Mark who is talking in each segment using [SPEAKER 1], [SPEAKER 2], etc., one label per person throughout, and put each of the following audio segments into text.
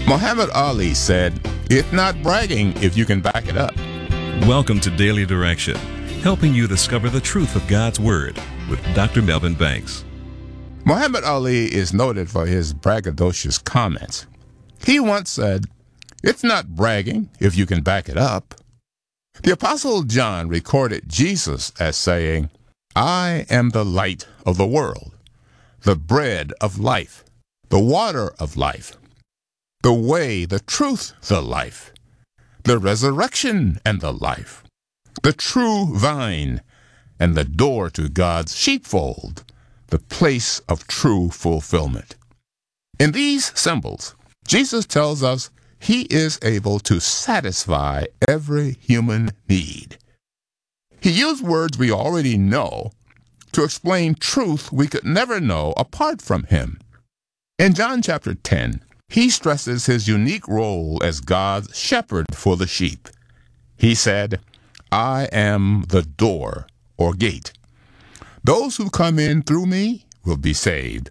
[SPEAKER 1] Muhammad Ali said, "It's not bragging if you can back it up."
[SPEAKER 2] Welcome to Daily Direction, helping you discover the truth of God's Word with Dr. Melvin Banks.
[SPEAKER 1] Muhammad Ali is noted for his braggadocious comments. He once said, "It's not bragging if you can back it up." The Apostle John recorded Jesus as saying, "I am the light of the world, the bread of life, the water of life, the way, the truth, the life, the resurrection and the life, the true vine, and the door to God's sheepfold, the place of true fulfillment." In these symbols, Jesus tells us he is able to satisfy every human need. He used words we already know to explain truth we could never know apart from him. In John chapter 10, he stresses his unique role as God's shepherd for the sheep. He said, "I am the door or gate. Those who come in through me will be saved."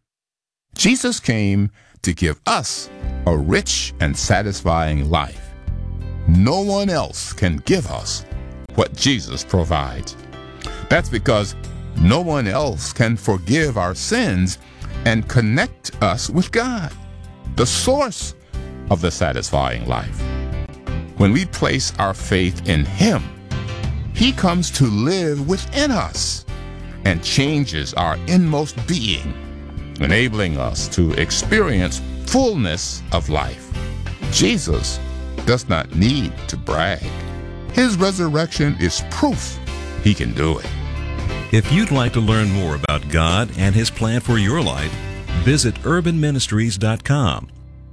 [SPEAKER 1] Jesus came to give us a rich and satisfying life. No one else can give us what Jesus provides. That's because no one else can forgive our sins and connect us with God, the source of the satisfying life. When we place our faith in Him, He comes to live within us and changes our inmost being, enabling us to experience fullness of life. Jesus does not need to brag. His resurrection is proof He can do it.
[SPEAKER 2] If you'd like to learn more about God and His plan for your life, visit urbanministries.com.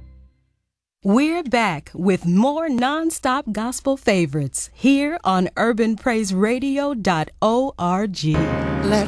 [SPEAKER 3] We're back with more nonstop gospel favorites here on urbanpraiseradio.org.